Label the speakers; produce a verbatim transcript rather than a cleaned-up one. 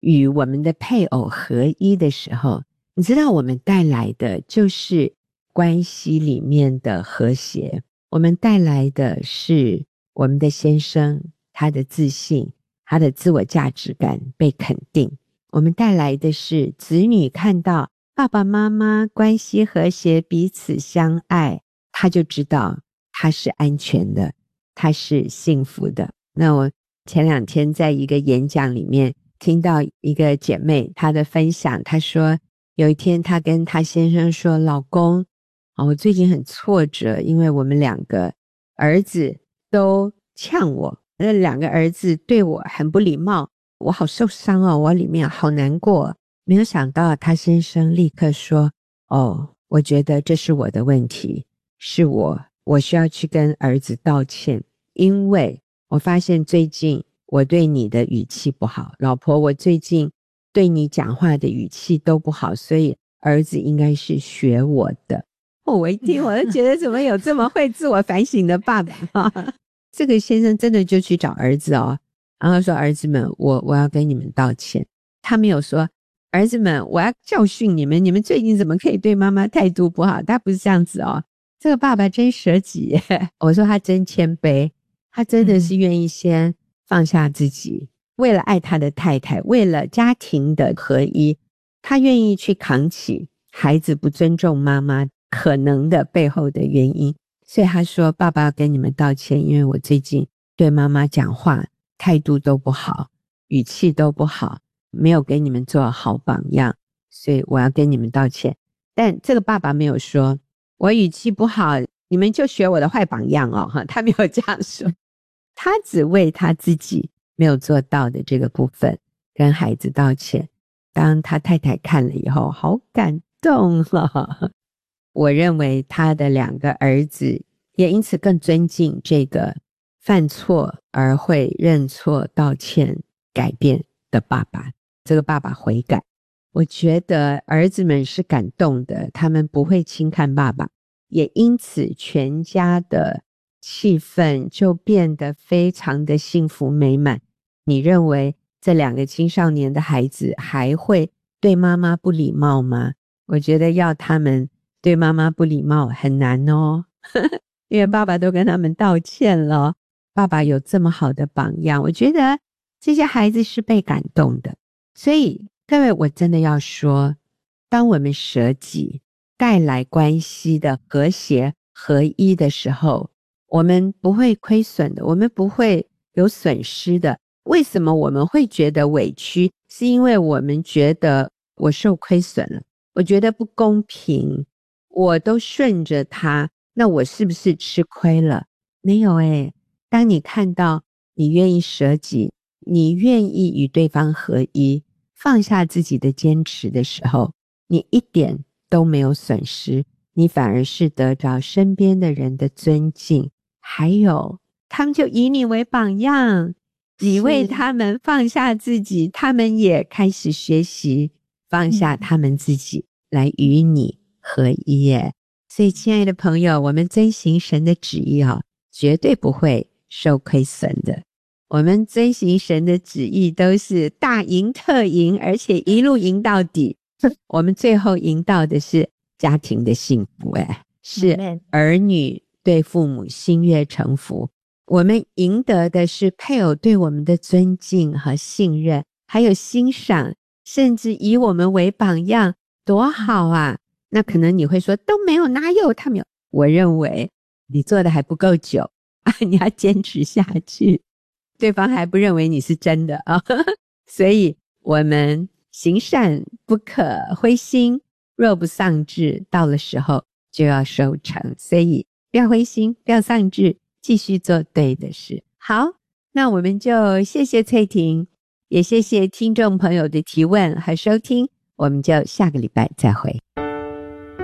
Speaker 1: 与我们的配偶合一的时候，你知道我们带来的就是关系里面的和谐，我们带来的是我们的先生他的自信，他的自我价值感被肯定，我们带来的是子女看到爸爸妈妈关系和谐，彼此相爱，他就知道他是安全的，他是幸福的。那我前两天在一个演讲里面听到一个姐妹她的分享，她说有一天她跟她先生说，老公，哦，我最近很挫折，因为我们两个儿子都呛我，那两个儿子对我很不礼貌，我好受伤哦，我里面好难过。没有想到她先生立刻说，哦，我觉得这是我的问题，是我我需要去跟儿子道歉，因为我发现最近我对你的语气不好，老婆，我最近对你讲话的语气都不好，所以儿子应该是学我的。哦，我一听我就觉得怎么有这么会自我反省的爸爸这个先生真的就去找儿子哦，然后说，儿子们，我我要跟你们道歉。他没有说，儿子们，我要教训你们，你们最近怎么可以对妈妈态度不好，他不是这样子哦。这个爸爸真舍己耶我说他真谦卑，他真的是愿意先放下自己，为了爱他的太太，为了家庭的合一，他愿意去扛起孩子不尊重妈妈可能的背后的原因。所以他说，爸爸要跟你们道歉，因为我最近对妈妈讲话态度都不好，语气都不好，没有给你们做好榜样，所以我要跟你们道歉。但这个爸爸没有说，我语气不好，你们就学我的坏榜样哦，他没有这样说，他只为他自己没有做到的这个部分跟孩子道歉。当他太太看了以后，好感动哦。我认为他的两个儿子也因此更尊敬这个犯错而会认错道歉改变的爸爸。这个爸爸悔改，我觉得儿子们是感动的，他们不会轻看爸爸，也因此全家的气氛就变得非常的幸福美满。你认为这两个青少年的孩子还会对妈妈不礼貌吗？我觉得要他们对妈妈不礼貌很难哦因为爸爸都跟他们道歉了，爸爸有这么好的榜样，我觉得这些孩子是被感动的。所以各位，我真的要说，当我们舍己带来关系的和谐合一的时候，我们不会亏损的，我们不会有损失的。为什么我们会觉得委屈？是因为我们觉得我受亏损了，我觉得不公平，我都顺着他，那我是不是吃亏了？没有诶，当你看到你愿意舍己，你愿意与对方合一，放下自己的坚持的时候，你一点都没有损失，你反而是得着身边的人的尊敬，还有他们就以你为榜样，你为他们放下自己，他们也开始学习放下他们自己来与你合一耶。所以亲爱的朋友，我们遵行神的旨意哦，绝对不会受亏损的。我们遵行神的旨意都是大赢特赢，而且一路赢到底我们最后赢到的是家庭的幸福耶，是儿女对父母心悦诚服，我们赢得的是配偶对我们的尊敬和信任，还有欣赏，甚至以我们为榜样，多好啊。那可能你会说，都没有，哪有，他没有。我认为你做的还不够久啊，你要坚持下去，对方还不认为你是真的啊。所以我们行善不可灰心，若不丧志，到了时候就要收成。所以不要灰心，不要丧志，继续做对的事。好，那我们就谢谢翠婷，也谢谢听众朋友的提问和收听，我们就下个礼拜再会。